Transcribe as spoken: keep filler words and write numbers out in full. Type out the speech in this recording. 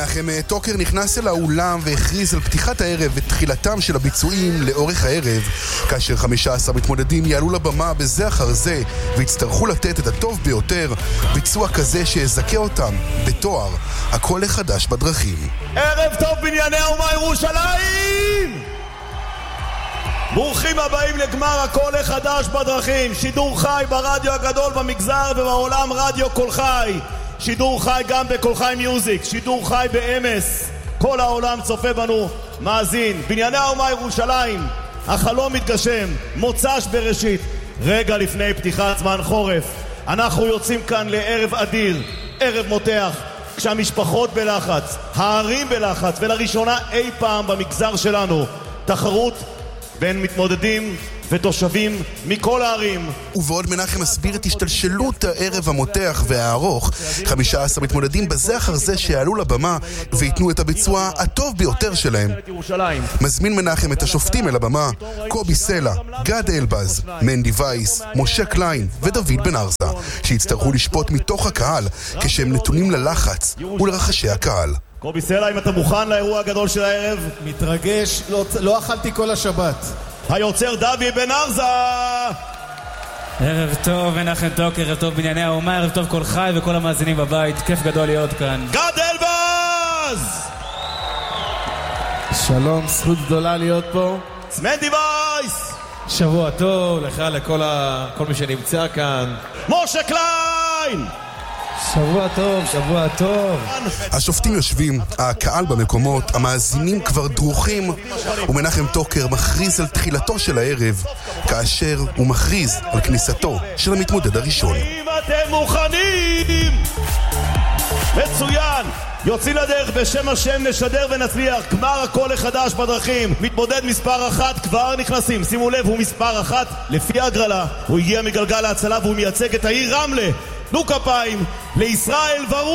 מנחם טוקר נכנס אל האולם והכריז על פתיחת הערב ותחילתם של הביצועים לאורך הערב, כאשר חמישה עשר מתמודדים יעלו לבמה בזה אחר זה ויצטרכו לתת את הטוב ביותר, ביצוע כזה שיזכה אותם בתואר הקול החדש בדרכים. ערב טוב בנייני האומה ירושלים! ברוכים הבאים לגמר הקול החדש בדרכים, שידור חי ברדיו הגדול במגזר ובעולם, רדיו קול חי, שידור חי גם בקול חי מיוזיק, שידור חי באמס, כל העולם צופה בנו, מאזין. בנייני האומה ירושלים, החלום מתגשם, מוצ"ש בראשית, רגע לפני פתיחת זמן חורף. אנחנו יוצאים כאן לערב אדיר, ערב מותח, כשהמשפחות בלחץ, הערים בלחץ, ולראשונה אי פעם במגזר שלנו תחרות בין מתמודדים ותושבים מכל הערים. ובעוד מנחם מסביר את השתלשלות הערב המותח והארוך, חמישה עשר מתמודדים בזה אחר זה שיעלו לבמה ויתנו את הביצוע הטוב ביותר שלהם. מזמין מנחם את השופטים אל הבמה, קובי סלע, גד אלבז, מנדי וייס, משה קליין ודוד בן ארזה, שיצטרכו לשפוט מתוך הקהל כשהם נתונים ללחץ ולרחשי הקהל. קובי סלע, אם אתה מוכן לאירוע הגדול של הערב? מתרגש, לא, לא אכלתי כל השבת. היוצר דוד בן ארזה. ערב טוב מנחם טוקר, ערב טוב בנייני האומה, ערב טוב כל חי וכל המאזינים בבית, כיף גדול להיות כאן. גד אלבז! שלום, זכות גדולה להיות פה. מנדי וייס! שבוע טוב לך, לכל ה... כל מי שנמצא כאן. משה קליין! שבוע טוב, שבוע טוב. השופטים יושבים, הקהל במקומות, המאזינים כבר דרוכים, ומנחם טוקר מכריז על תחילתו של הערב, כאשר הוא מכריז על כניסתו של המתמודד הראשון. אם אתם מוכנים! מצוין! יוצאים לדרך, בשם השם נשדר ונצליח. גמר הקול החדש בדרכים, מתמודד מספר אחת כבר נכנסים. שימו לב, הוא מספר אחת לפי הגרלה, הוא הגיע מגלגל ההצלה והוא מייצג את העיר רמלה. תנו כפיים לישראל ברור.